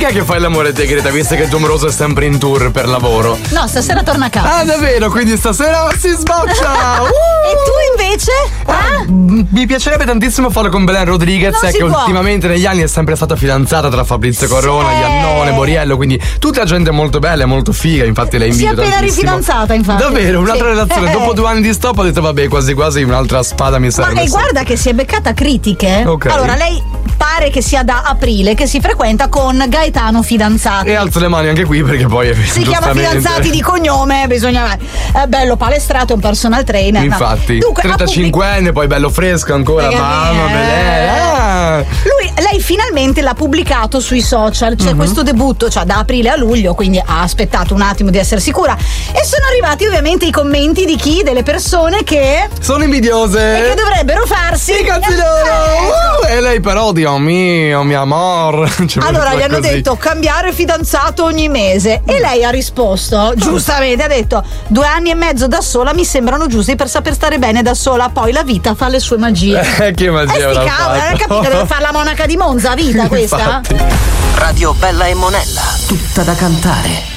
che è che fai l'amore te, Greta, visto che il tuo moroso è sempre in tour per lavoro? No, stasera torna a casa. Ah, davvero? Quindi stasera si sboccia! E tu invece? Mi piacerebbe tantissimo farlo con Belen Rodriguez, Non si che può. ultimamente negli anni è sempre stata fidanzata tra Fabrizio Corona, Iannone, Boriello, quindi tutta gente molto bella e molto figa, infatti la Si è invito appena tantissimo. rifidanzata, infatti. Davvero, un'altra Sì. relazione. Dopo 2 anni di stop ho detto vabbè, quasi quasi un'altra spada mi serve. Ma e guarda che si è beccata critiche. Ok. Allora, lei pare che sia da aprile che si frequenta con Gaetano Fidanzati. E alzo le mani anche qui perché poi Si chiama Fidanzati di cognome, bisogna. È bello palestrato, è un personal trainer. no? Infatti, Dunque, 35enne, poi bello fresco ancora, mamma Belen. Lei finalmente l'ha pubblicato sui social, c'è questo debutto, cioè da aprile a luglio, quindi ha aspettato un attimo di essere sicura. E sono arrivati ovviamente i commenti di chi? Delle persone che Sono invidiose. e che dovrebbero farsi I cazzi loro. E lei però, Dio mio, mio amor. Cioè, Allora gli hanno così. detto cambiare fidanzato ogni mese e lei ha risposto giustamente, ha detto 2 anni e mezzo da sola mi sembrano giusti per saper stare bene da sola, poi la vita fa le sue magie. Che magia sti avrà cavoli, fatto. hai capito? Deve fare la monaca di Monza a vita questa? Infatti. Radio Bella e Monella, tutta da cantare.